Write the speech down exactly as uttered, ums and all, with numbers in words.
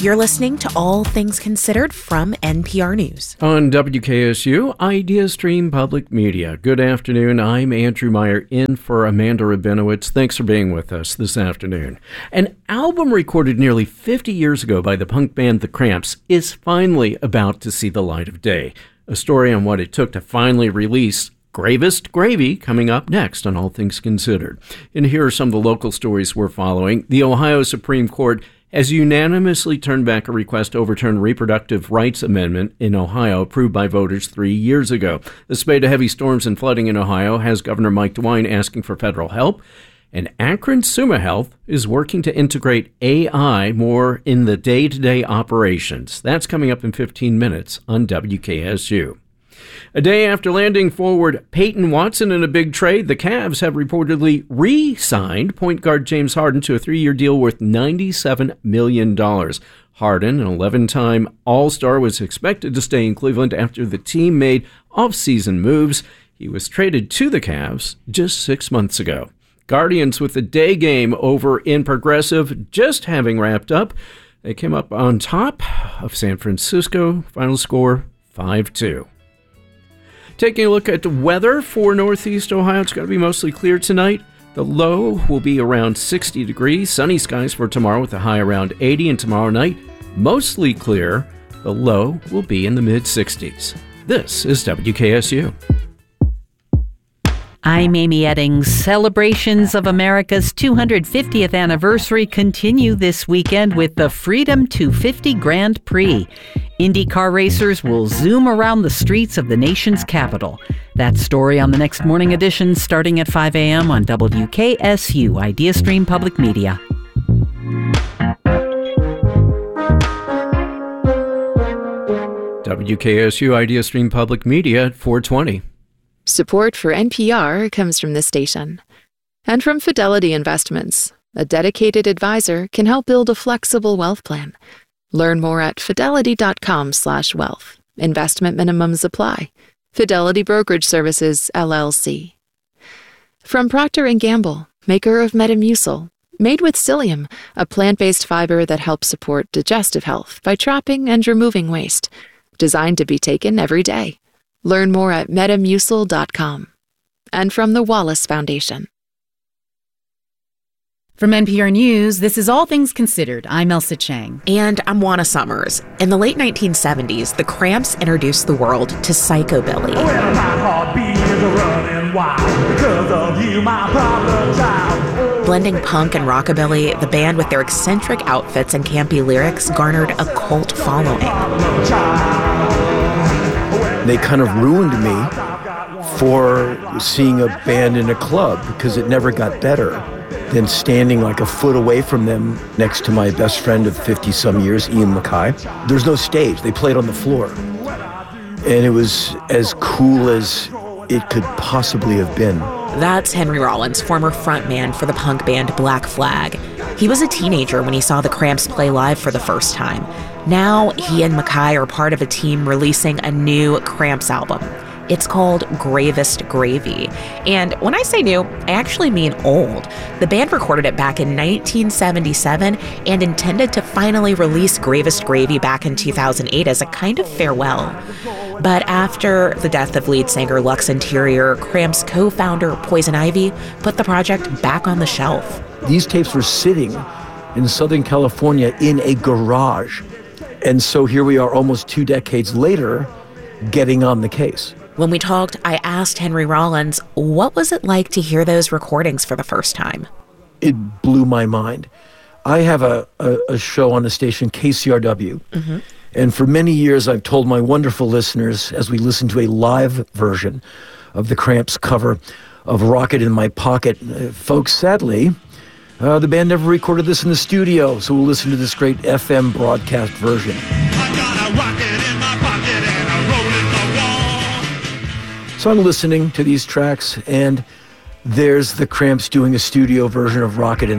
You're listening to All Things Considered from N P R News. On W K S U, IdeaStream Public Media. Good afternoon. I'm Andrew Meyer in for Amanda Rabinowitz. Thanks for being with us this afternoon. An album recorded nearly fifty years ago by the punk band The Cramps is finally about to see the light of day. A story on what it took to finally release Gravest Gravy coming up next on All Things Considered. And here are some of the local stories we're following. The Ohio Supreme Court has unanimously turned back a request to overturn reproductive rights amendment in Ohio approved by voters three years ago. The spate of heavy storms and flooding in Ohio has Governor Mike DeWine asking for federal help. And Akron Summa Health is working to integrate A I more in the day-to-day operations. That's coming up in fifteen minutes on W K S U. A day after landing forward Peyton Watson in a big trade, the Cavs have reportedly re-signed point guard James Harden to a three-year deal worth ninety-seven million dollars. Harden, an eleven-time All-Star, was expected to stay in Cleveland after the team made off-season moves. He was traded to the Cavs just six months ago. Guardians with the day game over in Progressive just having wrapped up. They came up on top of San Francisco. Final score five two. Taking a look at the weather for Northeast Ohio, it's going to be mostly clear tonight. The low will be around sixty degrees. Sunny skies for tomorrow with a high around eighty. And tomorrow night, mostly clear. The low will be in the mid-sixties. This is W K S U. I'm Amy Eddings. Celebrations of America's two hundred fiftieth anniversary continue this weekend with the Freedom two fifty Grand Prix. Indy car racers will zoom around the streets of the nation's capital. That story on the next morning edition starting at five a.m. on W K S U, IdeaStream Public Media. W K S U, IdeaStream Public Media at four twenty. Support for N P R comes from this station. And from Fidelity Investments. A dedicated advisor can help build a flexible wealth plan. Learn more at fidelity.com slash wealth. Investment minimums apply. Fidelity Brokerage Services, L L C. From Procter and Gamble, maker of Metamucil. Made with psyllium, a plant-based fiber that helps support digestive health by trapping and removing waste. Designed to be taken every day. Learn more at metamucil dot com. And from the Wallace Foundation. From N P R News, this is All Things Considered. I'm Elsa Chang. And I'm Juana Summers. In the late nineteen seventies, the Cramps introduced the world to Psychobilly. Well, my heartbeat is running wild because of you, my problem child. Blending punk and rockabilly, the band with their eccentric outfits and campy lyrics garnered a cult following. They kind of ruined me for seeing a band in a club because it never got better than standing like a foot away from them next to my best friend of fifty-some years, Ian Mackay. There's no stage. They played on the floor. And it was as cool as it could possibly have been. That's Henry Rollins, former frontman for the punk band Black Flag. He was a teenager when he saw the Cramps play live for the first time. Now, he and Mackay are part of a team releasing a new Cramps album. It's called Gravest Gravy. And when I say new, I actually mean old. The band recorded it back in nineteen seventy-seven and intended to finally release Gravest Gravy back in two thousand eight as a kind of farewell. But after the death of lead singer Lux Interior, Cramps co-founder Poison Ivy put the project back on the shelf. These tapes were sitting in Southern California in a garage. And so here we are almost two decades later, getting on the case. When we talked, I asked Henry Rollins, what was it like to hear those recordings for the first time? It blew my mind. I have a, a, a show on the station, K C R W. Mm-hmm. And for many years, I've told my wonderful listeners, as we listen to a live version of the Cramps cover of Rocket in My Pocket, uh, folks, sadly, uh, the band never recorded this in the studio, so we'll listen to this great F M broadcast version. I got a rocket in my pocket and a roll in the wall. So I'm listening to these tracks, and there's the Cramps doing a studio version of Rocket in